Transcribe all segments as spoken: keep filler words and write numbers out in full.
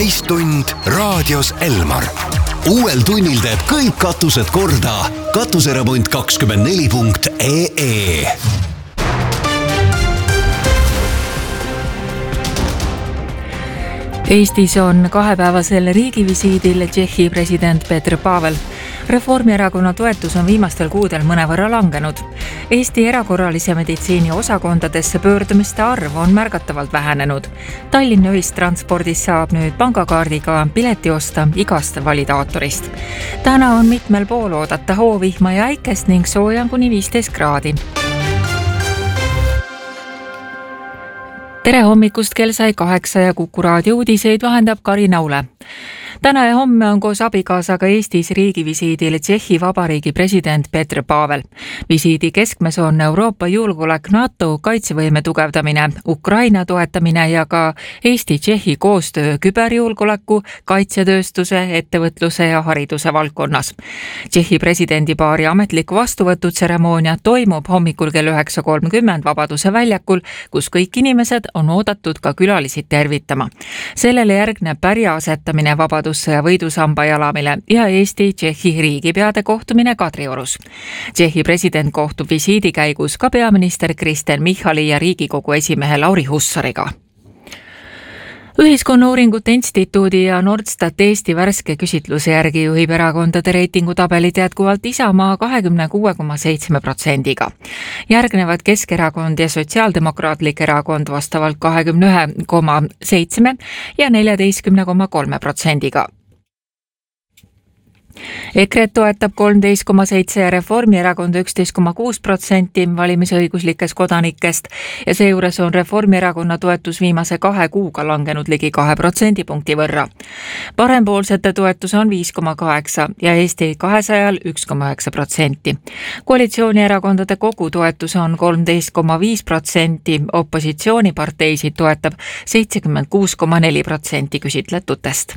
täistund raadios Elmar. Uuel tunnil teeb kõik katused korda. Katuseremont kakskümmend neli punkt ee ee. Eestis on kahepäevasel riigivisiidil Tšehhi president Petr Pavel. Reformierakonna toetus on viimastel kuudel mõnevõrra langenud. Eesti erakorralise meditsiini osakondadesse pöördumiste arv on märgatavalt vähenenud. Tallinna ühistranspordis saab nüüd pangakaardiga pileti osta igast validaatorist. Täna on mitmel pool oodata hoovihma ja äikest ning sooja kuni viisteist kraadi. Tere hommikust, kell sai kaheksa ja Kuku raadio uudiseid vahendab Kari Naule. Täna ja homme on koos abikaasaga Eestis riigivisiidil Tšehhi Vabariigi president Petr Pavel. Visiidi keskmes on Euroopa julgeolek, NATO kaitsevõime tugevdamine, Ukraina toetamine ja ka Eesti-Tšehhi koostöö küberjulgeoleku, kaitsetööstuse, ettevõtluse ja hariduse valdkonnas. Tšehhi presidendipaari ametlik vastuvõtutseremoonia toimub hommikul kell üheksa kolmkümmend Vabaduse väljakul, kus kõik inimesed on oodatud ka külalisid tervitama. Sellele järgneb pärja asetamine Vabaduse ja võidusamba jalamile ja Eesti-Tšehhi riigipeade kohtumine Kadriorus. Tšehhi president kohtub visiidi käigus ka peaminister Kristen Michali ja Riigikogu esimehe Lauri Hussariga. Ühiskonnauuringute instituudi ja Nordstat Eesti värske küsitluse järgi juhib erakondade reitingutabelit jätkuvalt Isamaa kahekümne kuue koma seitse protsendiga. Järgnevad Keskerakond ja Sotsiaaldemokraatlik erakond vastavalt kahekümne ühe koma seitse ja neljateist koma kolm protsendiga. EKRE toetab kolmteist koma seitse ja Reformierakond üksteist koma kuus protsenti valimisõiguslikest kodanikest ja seejuures on Reformierakonna toetus viimase kahe kuuga langenud ligi kahe protsendipunkti võrra. Parempoolsete toetus on viis koma kaheksa ja Eesti kahesajal üks koma üheksa protsenti. Koalitsioonierakondade kogu toetus on kolmteist koma viis protsenti, opositsiooniparteisid toetab seitsekümmend kuus koma neli protsenti küsitletutest.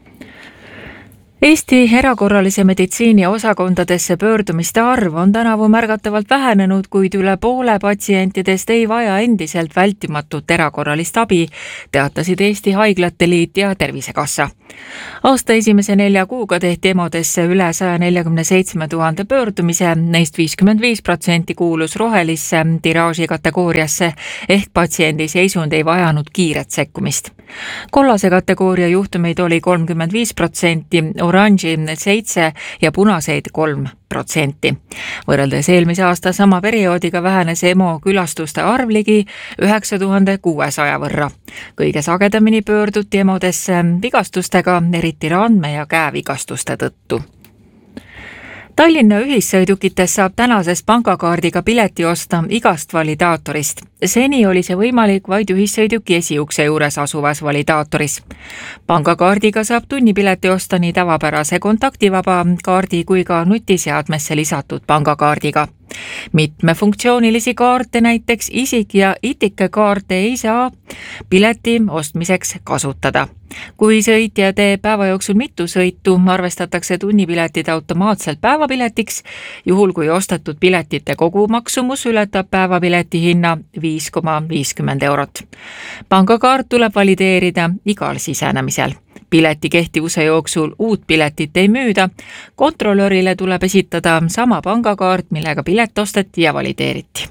Eesti erakorralise meditsiini osakondadesse pöördumiste arv on tänavu märgatavalt vähenenud, kuid üle poole patsientidest ei vaja endiselt vältimatut erakorralist abi, teatasid Eesti Haiglate Liit ja Tervisekassa. Aasta esimese nelja kuuga tehti emodesse üle saja neljakümne seitsme tuhande pöördumise, neist viiskümmend viis protsenti kuulus rohelisse tiraaži kategooriasse ehk patsiendi seisund ei vajanud kiiret sekkumist. Kollase kategooria juhtumeid oli kolmkümmend viis protsenti, oranži seitse ja punaseid kolm protsenti. Võrreldes eelmise aasta sama perioodiga vähenes EMO külastuste arv ligi üheksa tuhande kuuesaja võrra. Kõige sagedamini pöörduti emodesse vigastustega, eriti randme- ja käevigastuste tõttu. Tallinna ühissõidukites saab tänasest pangakaardiga pileti osta igast validaatorist. Seni oli see võimalik vaid ühissõiduki esiukse juures asuvas validaatoris. Pangakaardiga saab tunnipileti osta nii tavapärase kontaktivaba kaardi kui ka nutiseadmesse lisatud pangakaardiga. Mitmefunktsioonilisi kaarte, näiteks isik- ja itikekaarte ei saa pileti ostmiseks kasutada. Kui sõitja teeb päeva jooksul mitu sõitu, arvestatakse tunnipiletid automaatselt päevapiletiks, juhul kui ostetud piletite kogumaksumus ületab päevapileti hinna viis koma viiskümmend eurot. Pangakaart tuleb valideerida igal sisenemisel. Pileti kehtivuse jooksul uut piletit ei müüda, kontrollörile tuleb esitada sama pangakaart, millega pilet osteti ja valideeriti.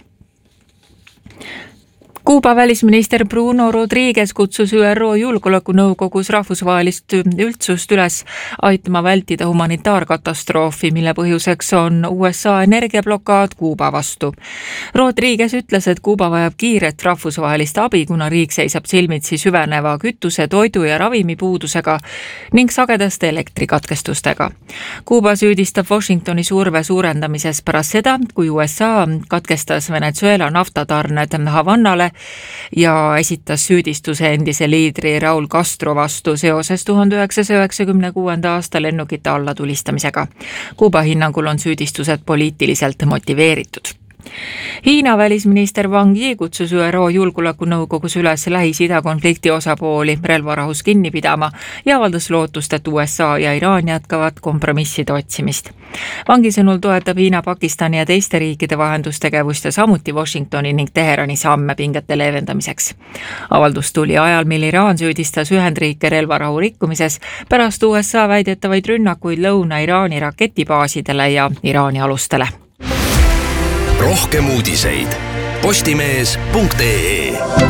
Kuuba välisminister Bruno Rodriguez kutsus ÜRO julgeolekunõukogus rahvusvahelist üldsust üles aitama vältida humanitaarkatastroofi, mille põhjuseks on U S A energiablokaad Kuuba vastu. Rodriguez ütles, et Kuuba vajab kiiret rahvusvahelist abi, kuna riik seisab silmitsi süveneva kütuse, toidu ja ravimipuudusega ning sagedaste elektrikatkestustega. Kuuba süüdistab Washingtoni surve suurendamises pärast seda, kui U S A katkestas Venezuela naftatarned Havannale ja esitas süüdistuse endise liidri Raul Castro vastu seoses tuhande üheksasaja üheksakümne kuuenda aasta lennukite allatulistamisega. Kuuba hinnangul on süüdistused poliitiliselt motiveeritud. Hiina välisminister Wang Yi kutsus Ü R O julgeolekunõukogus üles Lähis-Ida konflikti osapooli relvarahus kinni pidama ja avaldas lootust, et U S A ja Iraan jätkavad kompromisside otsimist. Wangi sõnul toetab Hiina Pakistani ja teiste riikide vahendustegevust ja samuti Washingtoni ning Teherani samme pingete leevendamiseks. Avaldus tuli ajal, mil Iraan süüdistas Ühendriike relvarahu rikkumises pärast U S A väidetavaid rünnakuid Lõuna-Iraani raketibaasidele ja Iraani alustele. Rohkem uudiseid postimees punkt ee.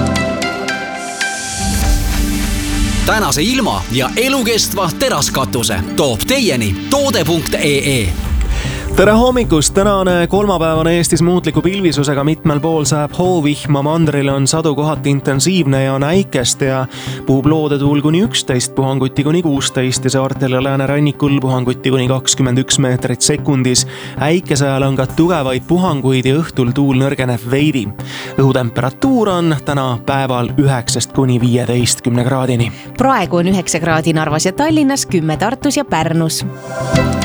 Tänase ilma ja elukestva teraskatuse toob teieni toode punkt ee. Tere hommikust! Tänane kolmapäevane Eestis muutliku pilvisusega mitmel pool sajab hoovihma, mandril on sadu kohati intensiivne ja näikest ja puhub loodetuul kuni üksteist, puhanguti kuni kuusteist ja saartel ja läänerannikul puhanguti kuni kakskümmend üks meetrit sekundis. Äikese ajal on ka tugevaid puhanguid ja õhtul tuul nõrgeneb veidi. Õhutemperatuur on täna päeval üheksast kuni viieteistkümne kraadini. Praegu on üheksa kraadi Narvas ja Tallinnas, kümme Tartus ja Pärnus.